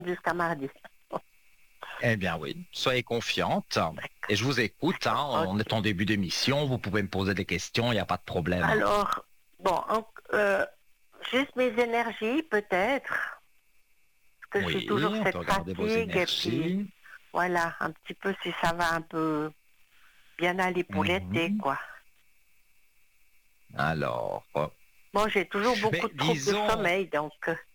jusqu'à mardi. Eh bien oui, soyez confiante. Et je vous écoute, hein, on est en début d'émission, vous pouvez me poser des questions, il n'y a pas de problème. Alors, bon, juste mes énergies peut-être, parce que j'ai toujours on peut cette regarder vos fatigue, et puis énergies. voilà, un petit peu si ça va un peu bien aller pour l'été, quoi. Alors, Bon, j'ai toujours mais beaucoup de troubles de disons, sommeil, donc...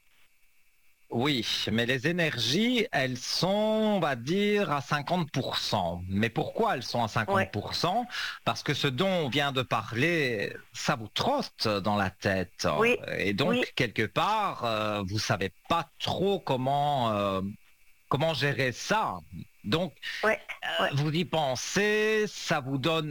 oui, mais les énergies, elles sont, on va dire, à 50%. Mais pourquoi elles sont à 50%? Parce que ce dont on vient de parler, ça vous trotte dans la tête. Oui, Et donc, oui, quelque part, vous savez pas trop comment gérer ça. Donc, ouais, ouais, vous y pensez, ça vous donne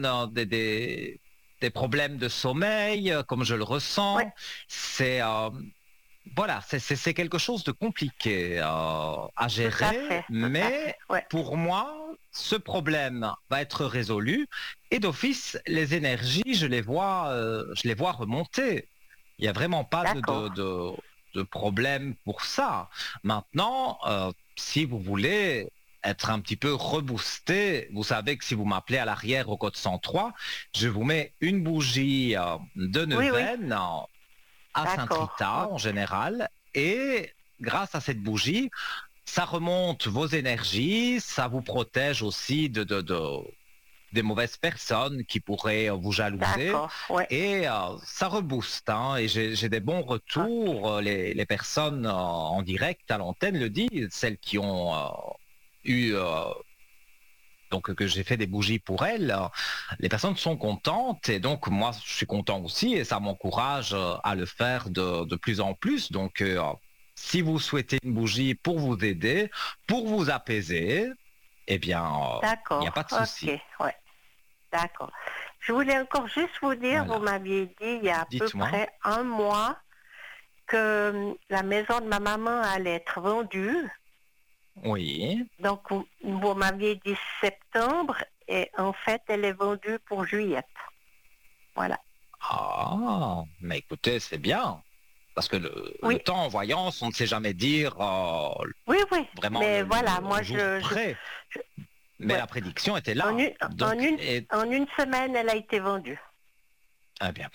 des problèmes de sommeil, comme je le ouais, ressens. C'est voilà, c'est quelque chose de compliqué à gérer, tout à mais fait, ouais. pour moi, ce problème va être résolu et d'office, les énergies, je les vois remonter. Il n'y a vraiment pas D'accord, de problème pour ça. Maintenant, si vous voulez être un petit peu reboosté, vous savez que si vous m'appelez à l'arrière au code 103, je vous mets une bougie de oui, oui, neuvaine à d'accord, Saint-Rita en ok, général. Et grâce à cette bougie, ça remonte vos énergies, ça vous protège aussi des mauvaises personnes qui pourraient vous jalouser. d'accord, ouais, Et ça rebooste. Hein, et j'ai des bons ok, retours. Les personnes en direct à l'antenne le disent, celles qui ont eu... donc que j'ai fait des bougies pour elles, les personnes sont contentes et donc moi je suis content aussi et ça m'encourage à le faire de plus en plus. Donc si vous souhaitez une bougie pour vous aider, pour vous apaiser, eh bien il n'y a d'accord, pas de ok, souci. ouais, d'accord. Je voulais encore juste vous dire, vous Voilà. m'aviez dit il y a à peu Dites-moi. près un mois que la maison de ma maman allait être vendue. Oui. Donc, vous m'aviez dit septembre et en fait, elle est vendue pour juillet. Voilà. Ah, mais écoutez, c'est bien. Parce que le Oui, temps en voyance, on ne sait jamais dire oui, oui. vraiment Mais voilà, le moi, jour près. je- Mais ouais. la prédiction était En là. une, en Donc, une, en une semaine, elle a été vendue. eh bien,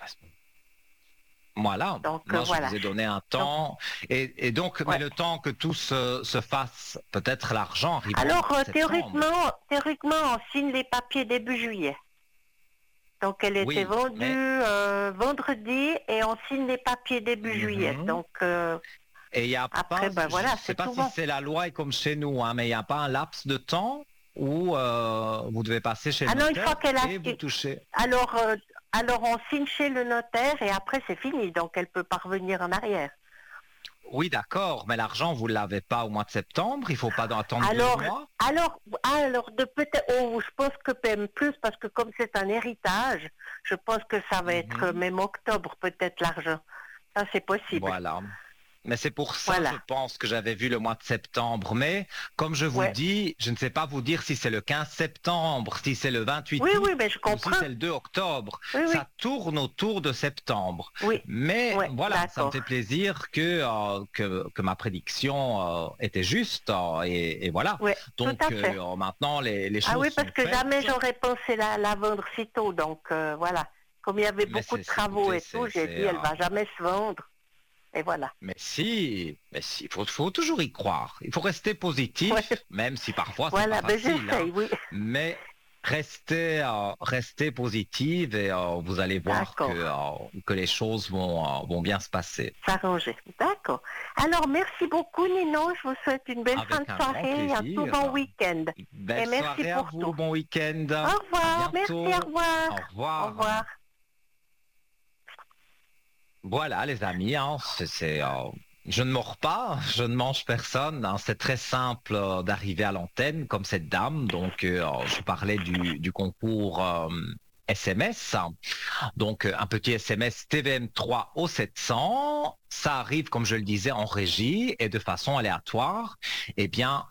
voilà, Donc, moi je voilà. vous ai donné un Donc, temps, et donc, mais ouais. le temps que tout se fasse, peut-être l'argent arrivera au mois Alors, de septembre. théoriquement, on signe les papiers début juillet. Donc, elle était Oui, vendue mais vendredi et on signe les papiers début juillet. mhm. Donc, Et il n'y a après, pas, ben je ne voilà, sais c'est pas tout si bon. c'est la loi et comme chez nous, hein, mais il n'y a pas un laps de temps où vous devez passer chez le Ah non, une notaire fois qu'elle a... et vous touchez. Alors, alors on signe chez le notaire et après c'est fini, donc elle peut pas revenir en arrière. Oui, d'accord, mais l'argent, vous ne l'avez pas au mois de septembre, il ne faut pas attendre deux Alors, mois. alors de peut-être, oh, je pense que même plus parce que comme c'est un héritage, je pense que ça va être Mhm. même octobre peut-être l'argent. Ça c'est possible. Voilà. Mais c'est pour ça, je Voilà. pense, que j'avais vu le mois de septembre. Mais comme je vous Ouais. dis, je ne sais pas vous dire si c'est le 15 septembre, si c'est le 28 Oui, août oui, mais je ou si comprends. c'est le 2 octobre. Oui, oui, Ça tourne autour de septembre. oui. Mais Ouais, voilà, ça me d'accord. fait plaisir que ma prédiction était juste. Et voilà. Ouais, tout Donc à fait. maintenant, les Ah choses oui, parce sont que faites. jamais j'aurais pensé la vendre si tôt. Donc voilà. Comme il y avait Mais beaucoup de travaux écoutez, et tout, j'ai dit elle va jamais se vendre. Et voilà. mais si, faut toujours y croire. Il faut rester Ouais, positif, même si parfois c'est pas voilà, ben facile, hein. j'essaye, oui. Mais restez positive et vous allez voir D'accord. que les choses vont bien se passer. S'arranger. D'accord. Alors merci beaucoup Nino. Je vous souhaite une belle fin de Avec un grand soirée et un tout plaisir. bon week-end. Et Belle merci soirée à pour vous, tout. bon week-end. Au À revoir. Merci, au bientôt. revoir. Au Au revoir. revoir. Voilà, les amis, hein, je ne mords pas, je ne mange personne. Hein, c'est très simple d'arriver à l'antenne comme cette dame. Donc, je parlais du concours SMS. Donc, un petit SMS TVM3 au 700. Ça arrive, comme je le disais, en régie et de façon aléatoire. Eh bien,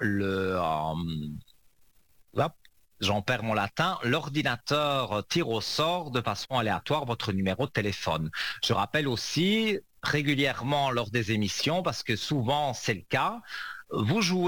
hop, j'en perds mon latin, l'ordinateur tire au sort de façon aléatoire votre numéro de téléphone. Je rappelle aussi régulièrement lors des émissions, parce que souvent c'est le cas, vous jouez